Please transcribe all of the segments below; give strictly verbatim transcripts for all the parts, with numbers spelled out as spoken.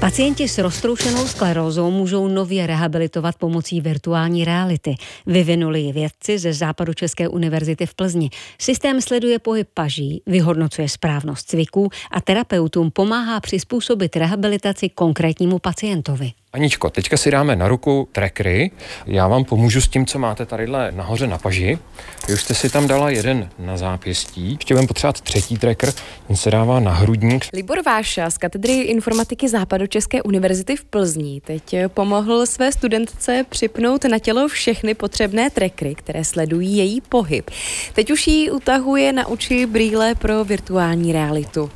Pacienti s roztroušenou sklerózou můžou nově rehabilitovat pomocí virtuální reality. Vyvinuli ji vědci ze Západočeské univerzity v Plzni. Systém sleduje pohyb paží, vyhodnocuje správnost cviků a terapeutům pomáhá přizpůsobit rehabilitaci konkrétnímu pacientovi. Aničko, teďka si dáme na ruku trackery. Já vám pomůžu s tím, co máte tadyhle nahoře na paži. Vy už jste si tam dala jeden na zápěstí. Ještě budeme potřebovat třetí tracker, ten se dává na hrudník. Libor Váša z katedry informatiky Západočeské univerzity v Plzni teď pomohl své studentce připnout na tělo všechny potřebné trackery, které sledují její pohyb. Teď už jí utahuje na oči brýle pro virtuální realitu.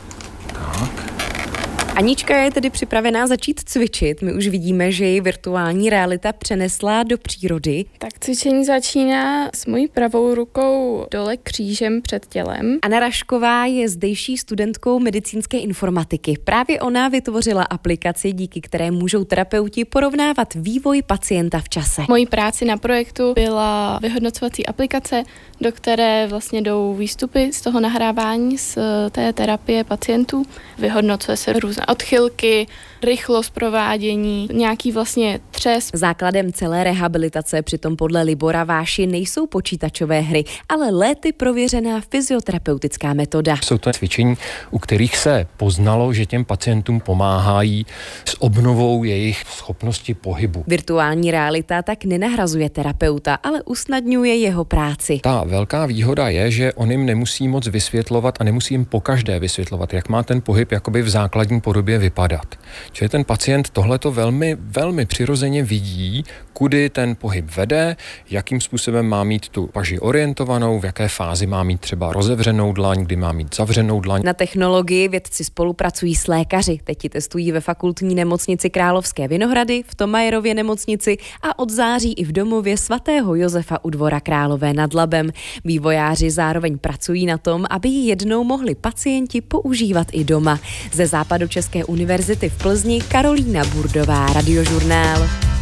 Tak. Anička je tedy připravená začít cvičit. My už vidíme, že ji virtuální realita přenesla do přírody. Tak cvičení začíná s mojí pravou rukou dole křížem před tělem. Anna Rašková je zdejší studentkou medicínské informatiky. Právě ona vytvořila aplikaci, díky které můžou terapeuti porovnávat vývoj pacienta v čase. Mojí práci na projektu byla vyhodnocovací aplikace, do které vlastně jdou výstupy z toho nahrávání z té terapie pacientů. Vyhodnocuje se různé odchylky, rychlost provádění, nějaký vlastně třes. Základem celé rehabilitace přitom podle Libora Váši nejsou počítačové hry, ale léty prověřená fyzioterapeutická metoda. Jsou to cvičení, u kterých se poznalo, že těm pacientům pomáhají s obnovou jejich schopnosti pohybu. Virtuální realita tak nenahrazuje terapeuta, ale usnadňuje jeho práci. Ta velká výhoda je, že on jim nemusí moc vysvětlovat a nemusí jim pokaždé vysvětlovat, jak má ten pohyb jakoby v základní podobě vypadat. Čili ten pacient tohleto velmi, velmi přirozeně vidí, kudy ten pohyb vede, jakým způsobem má mít tu paži orientovanou, v jaké fázi má mít třeba rozevřenou dlaň, kdy má mít zavřenou dlaň. Na technologii vědci spolupracují s lékaři. Teď ji testují ve fakultní nemocnici Královské Vinohrady, v Tomajerově nemocnici a od září i v domově svatého Josefa u Dvora Králové nad Labem. Vývojáři zároveň pracují na tom, aby ji jednou mohli pacienti používat i doma. Ze Západočeské univerzity v Plzni Karolína Burdová, Radiožurnál.